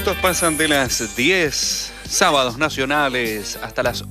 minutos pasan de las 10, sábados nacionales hasta las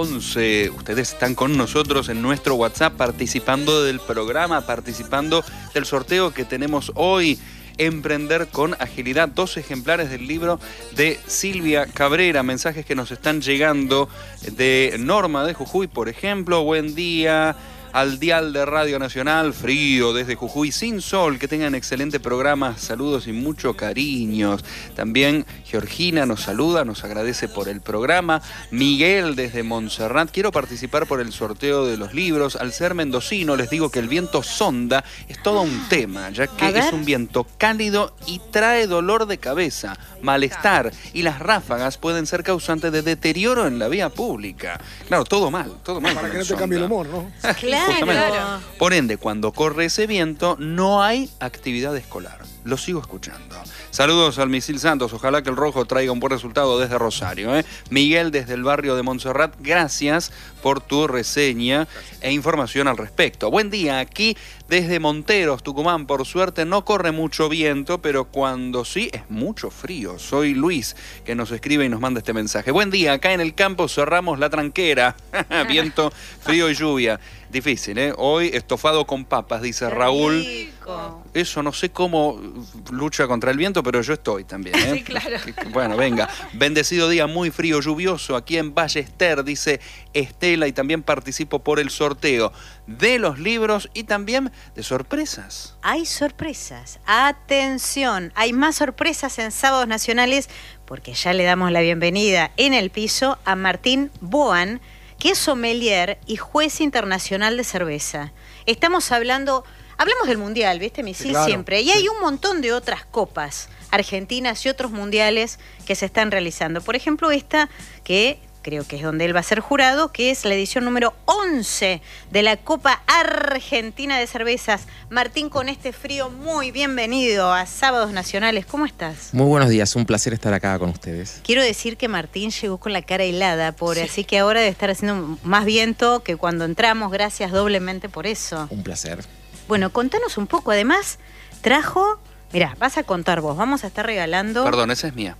11. Ustedes están con nosotros en nuestro WhatsApp participando del programa, participando del sorteo que tenemos hoy. Emprender con agilidad, 2 ejemplares del libro de Silvia Cabrera. Mensajes que nos están llegando de Norma de Jujuy, por ejemplo. Buen día al dial de Radio Nacional, frío desde Jujuy, sin sol, que tengan excelente programa, saludos y mucho cariños. También Georgina nos saluda, nos agradece por el programa. Miguel desde Montserrat, quiero participar por el sorteo de los libros. Al ser mendocino les digo que el viento sonda es todo un tema, ya que es un viento cálido y trae dolor de cabeza, malestar, y las ráfagas pueden ser causantes de deterioro en la vía pública. Claro, todo mal. Para que no te cambie el humor, ¿no? Claro. Por ende, cuando corre ese viento, no hay actividad escolar. Lo sigo escuchando. Saludos al Misil Santos. Ojalá que el rojo traiga un buen resultado desde Rosario. Miguel, desde el barrio de Montserrat, gracias por tu reseña e información al respecto. Buen día, aquí desde Monteros, Tucumán. Por suerte no corre mucho viento, pero cuando sí es mucho frío. Soy Luis, que nos escribe y nos manda este mensaje. Buen día, acá en el campo cerramos la tranquera. Viento, frío y lluvia. Difícil, ¿eh? Hoy estofado con papas, dice Raúl. Rico. Eso no sé cómo lucha contra el viento, pero yo estoy también, ¿eh? Sí, claro. Bueno, venga. Bendecido día, muy frío, lluvioso, aquí en Ballester, dice Estela, y también participo por el sorteo de los libros y también de sorpresas. Hay sorpresas. Atención, hay más sorpresas en Sábados Nacionales porque ya le damos la bienvenida en el piso a Martín Boan, que es sommelier y juez internacional de cerveza. Hablamos del Mundial, ¿viste, Misil? Sí, claro. Siempre. Y hay un montón de otras copas argentinas y otros mundiales que se están realizando. Por ejemplo, esta que creo que es donde él va a ser jurado, que es la edición número 11 de la Copa Argentina de Cervezas. Martín, con este frío, muy bienvenido a Sábados Nacionales. ¿Cómo estás? Muy buenos días, un placer estar acá con ustedes. Quiero decir que Martín llegó con la cara helada, pobre, sí. Así que ahora debe estar haciendo más viento que cuando entramos. Gracias doblemente por eso. Un placer. Bueno, contanos un poco. Además, trajo... Mirá, vas a contar vos. Vamos a estar regalando... Perdón, esa es mía.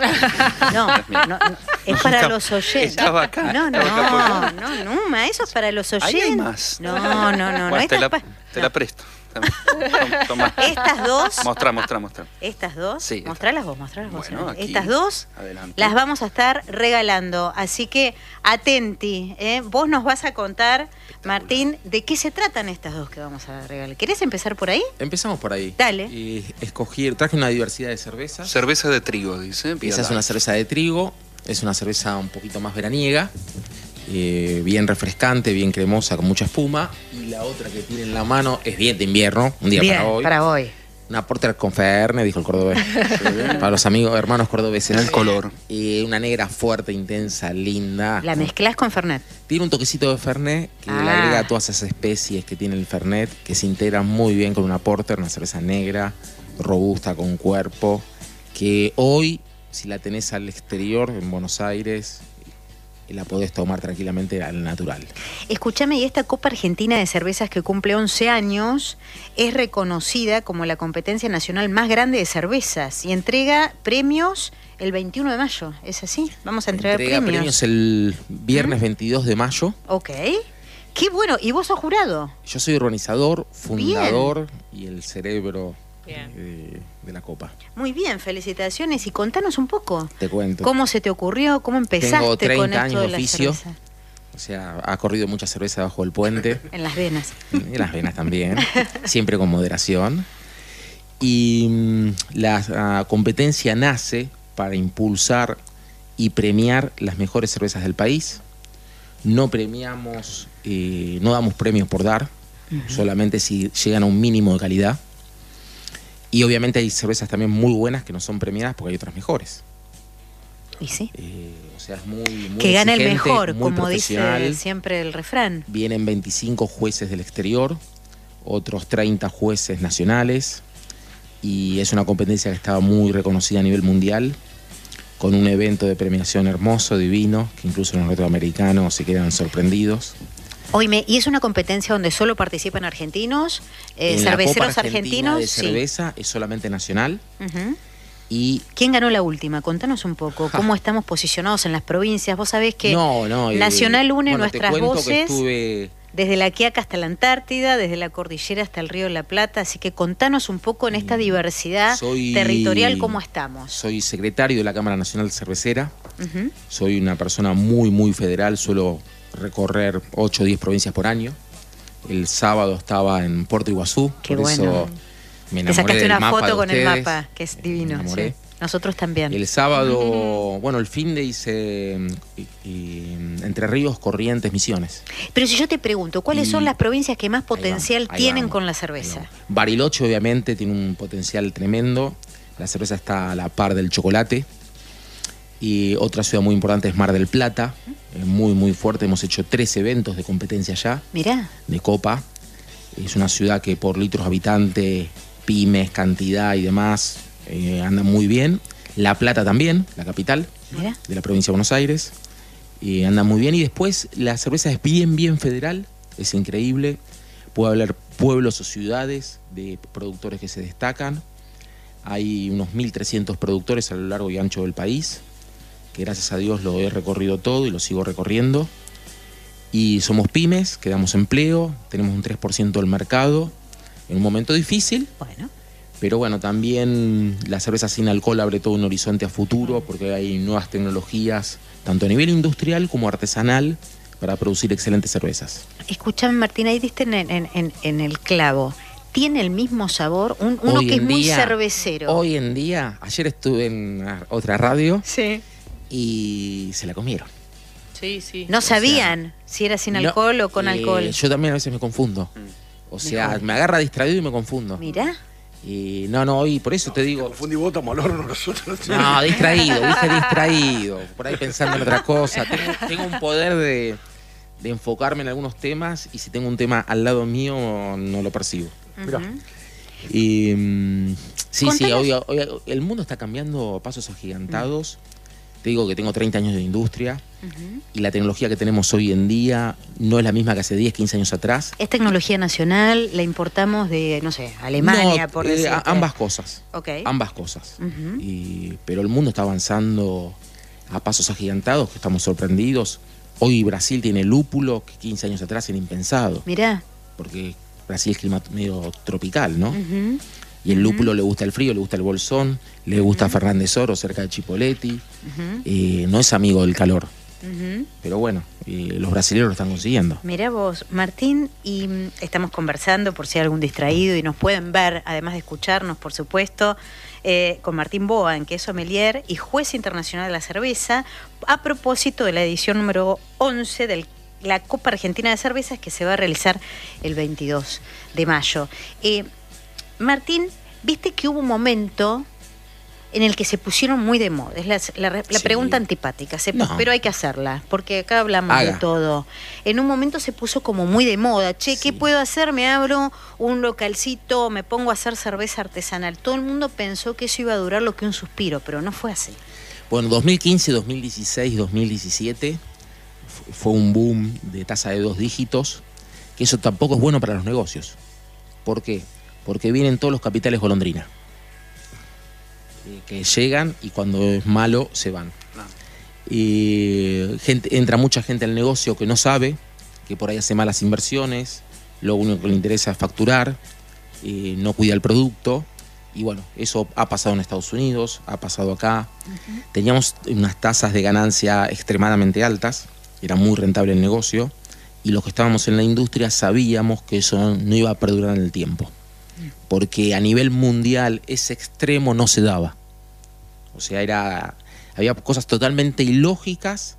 No, es para los oyentes. Estaba acá. No, eso es para los oyentes. Ahí hay más. No. Bueno, te la presto. Toma. Estas dos. Mostrá. Estas dos. Sí. Mostralas vos. Bueno, aquí, estas dos adelante. las vamos a estar regalando. Así que atenti. Vos nos vas a contar, Martín, de qué se tratan estas dos que vamos a regalar. ¿Querés empezar por ahí? Empezamos por ahí. Dale. Traje una diversidad de cervezas. Cerveza de trigo, dice. Esa es una cerveza de trigo. Es una cerveza un poquito más veraniega. Bien refrescante, bien cremosa, con mucha espuma. Y la otra que tiene en la mano es bien de invierno, un día para hoy. Una Porter con Fernet, dijo el cordobés. Para los hermanos cordobeses. El color. Una negra fuerte, intensa, linda. ¿La mezclás con Fernet? Tiene un toquecito de Fernet que le agrega todas esas especies que tiene el Fernet, que se integran muy bien con una Porter, una cerveza negra, robusta, con cuerpo, que hoy, si la tenés al exterior, en Buenos Aires, la podés tomar tranquilamente al natural. Escúchame, y esta Copa Argentina de Cervezas que cumple 11 años es reconocida como la competencia nacional más grande de cervezas y entrega premios el 21 de mayo, ¿es así? Vamos a entregar premios el viernes 22 de mayo. Ok. Qué bueno, ¿y vos sos jurado? Yo soy organizador, fundador y el cerebro de la Copa. Muy bien, felicitaciones. Y contanos un poco. Te cuento. ¿Cómo se te ocurrió? ¿Cómo empezaste? Tengo 30 con esto años de de la oficio. cerveza? O sea, ha corrido mucha cerveza bajo el puente. En las venas. En las venas también. Siempre con moderación. Y la competencia nace para impulsar y premiar las mejores cervezas del país. No premiamos, no damos premios por dar, solamente si llegan a un mínimo de calidad. Y obviamente hay cervezas también muy buenas que no son premiadas porque hay otras mejores. ¿Y sí? O sea, es muy que gana el mejor, muy como dice siempre el refrán. Vienen 25 jueces del exterior, otros 30 jueces nacionales, y es una competencia que estaba muy reconocida a nivel mundial, con un evento de premiación hermoso, divino, que incluso los norteamericanos se quedan sorprendidos. Oíme, ¿y es una competencia donde solo participan argentinos, cerveceros argentinos? De cerveza es solamente nacional. Y ¿quién ganó la última? Contanos un poco cómo estamos posicionados en las provincias. Vos sabés que Nacional une nuestras voces desde la Quiaca hasta la Antártida, desde la cordillera hasta el Río de la Plata, así que contanos un poco en esta diversidad territorial cómo estamos. Soy secretario de la Cámara Nacional Cervecera, soy una persona muy, muy federal, suelo recorrer 8 o 10 provincias por año. El sábado estaba en Puerto Iguazú, Qué por bueno. eso me enamoré. Te sacaste del una mapa foto de con el ustedes. mapa, que es divino. Me enamoré. Sí. Nosotros también. El sábado, bueno, el fin de hice Entre Ríos, Corrientes, Misiones. Pero si yo te pregunto, ¿cuáles son las provincias que más potencial tienen con la cerveza? Bariloche, obviamente, tiene un potencial tremendo. La cerveza está a la par del chocolate. Y otra ciudad muy importante es Mar del Plata, muy, muy fuerte. Hemos hecho 3 eventos de competencia allá. Mirá. De copa. Es una ciudad que por litros habitante, pymes, cantidad y demás, anda muy bien. La Plata también, la capital de la provincia de Buenos Aires, anda muy bien. Y después la cerveza es bien, bien federal, es increíble. Puede haber pueblos o ciudades de productores que se destacan. Hay unos 1.300 productores a lo largo y ancho del país, que gracias a Dios lo he recorrido todo y lo sigo recorriendo. Y somos pymes, que damos empleo, tenemos un 3% del mercado, en un momento difícil. Bueno. Pero bueno, también la cerveza sin alcohol abre todo un horizonte a futuro, porque hay nuevas tecnologías, tanto a nivel industrial como artesanal, para producir excelentes cervezas. Escuchame, Martín, ahí diste en el clavo. ¿Tiene el mismo sabor? Uno que es muy cervecero. Hoy en día, ayer estuve en otra radio y se la comieron. Sí, sí. No sabían si era sin alcohol o con alcohol. Yo también a veces me confundo. O sea, me agarra distraído y me confundo. Mirá. Y no, hoy por eso te digo. Confundí vos, estamos al horno nosotros. No, distraído, dije distraído. Por ahí pensando en otra cosa. Tengo un poder de enfocarme en algunos temas y si tengo un tema al lado mío no lo percibo. Mirá. Y sí, Contanos. hoy el mundo está cambiando a pasos agigantados. Te digo que tengo 30 años de industria y la tecnología que tenemos hoy en día no es la misma que hace 10, 15 años atrás. ¿Es tecnología nacional? ¿La importamos de, no sé, Alemania, por decirte? Ambas cosas. Ok. Ambas cosas. Pero el mundo está avanzando a pasos agigantados, que estamos sorprendidos. Hoy Brasil tiene lúpulo que 15 años atrás era impensado. Mirá. Porque Brasil es clima medio tropical, ¿no? Y el lúpulo le gusta el frío, le gusta el bolsón, le gusta Fernández Oro, cerca de Chipoleti. No es amigo del calor. Pero bueno, los brasileños lo están consiguiendo. Mirá vos, Martín, y estamos conversando por si hay algún distraído y nos pueden ver, además de escucharnos, por supuesto, con Martín Boan, que es sommelier y juez internacional de la cerveza, a propósito de la edición número 11 de la Copa Argentina de Cervezas que se va a realizar el 22 de mayo. Martín, viste que hubo un momento en el que se pusieron muy de moda. Es la pregunta antipática, pero hay que hacerla, porque acá hablamos de todo. En un momento se puso como muy de moda. ¿Qué puedo hacer? Me abro un localcito, me pongo a hacer cerveza artesanal. Todo el mundo pensó que eso iba a durar lo que un suspiro, pero no fue así. Bueno, 2015, 2016, 2017 fue un boom de tasa de 2 dígitos, que eso tampoco es bueno para los negocios. ¿Por qué? Porque vienen todos los capitales golondrina. Que llegan y cuando es malo se van. Y entra mucha gente al negocio que no sabe, que por ahí hace malas inversiones, lo único que le interesa es facturar, no cuida el producto. Y bueno, eso ha pasado en Estados Unidos, ha pasado acá. Teníamos unas tasas de ganancia extremadamente altas, era muy rentable el negocio, y los que estábamos en la industria sabíamos que eso no iba a perdurar en el tiempo. Porque a nivel mundial ese extremo no se daba. O sea, había cosas totalmente ilógicas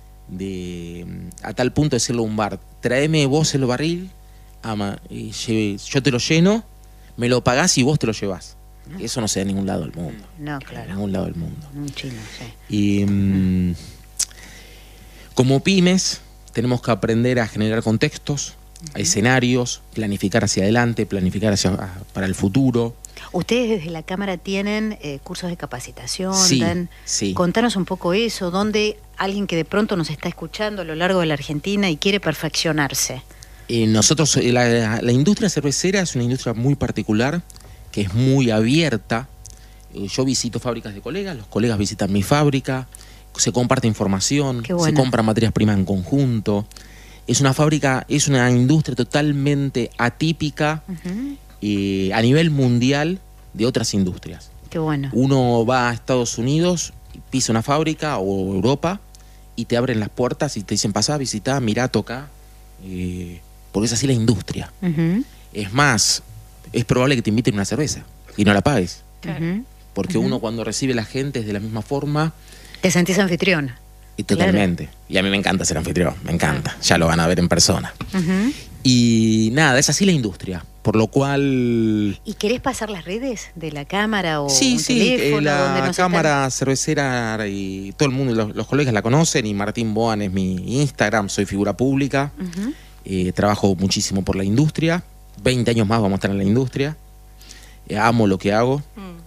a tal punto de decirle a un bar: tráeme vos el barril, yo te lo lleno, me lo pagás y vos te lo llevás. Eso no se da en ningún lado del mundo. No, claro. En ningún lado del mundo. Un chino, sí. Y como pymes tenemos que aprender a generar contextos, a escenarios, planificar hacia adelante, planificar para el futuro. Ustedes desde la Cámara tienen cursos de capacitación. Sí. Contanos un poco eso, donde alguien que de pronto nos está escuchando a lo largo de la Argentina y quiere perfeccionarse. Nosotros, la industria cervecera es una industria muy particular, que es muy abierta. Yo visito fábricas de colegas, los colegas visitan mi fábrica, se comparte información, Qué bueno. se compran materias primas en conjunto. Es una fábrica, es una industria totalmente atípica a nivel mundial de otras industrias. Qué bueno. Uno va a Estados Unidos, pisa una fábrica o Europa y te abren las puertas y te dicen pasá, visitá, mirá, tocá, porque es así la industria. Es más, es probable que te inviten una cerveza y no la pagues. Porque uno cuando recibe a la gente es de la misma forma. Te sentís anfitrión. Y totalmente. Claro. Y a mí me encanta ser anfitrión, me encanta. Ya lo van a ver en persona. Y nada, es así la industria. Por lo cual... ¿Y querés pasar las redes de la cámara o sí, un teléfono? La cámara cervecera y todo el mundo, los colegas la conocen, y Martín Boan es mi Instagram, soy figura pública. Trabajo muchísimo por la industria. 20 años más vamos a estar en la industria. Amo lo que hago.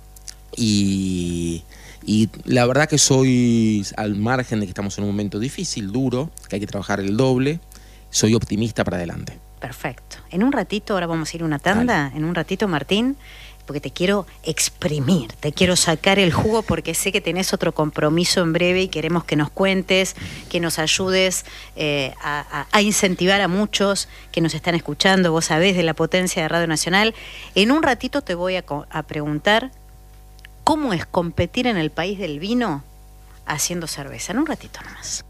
Y la verdad que soy, al margen de que estamos en un momento difícil, duro, que hay que trabajar el doble, soy optimista para adelante. Perfecto. En un ratito, ahora vamos a ir a una tanda, en un ratito, Martín, porque te quiero exprimir, te quiero sacar el jugo porque sé que tenés otro compromiso en breve y queremos que nos cuentes, que nos ayudes a incentivar a muchos que nos están escuchando. Vos sabés de la potencia de Radio Nacional. En un ratito te voy a preguntar cómo es competir en el país del vino haciendo cerveza. En un ratito nomás.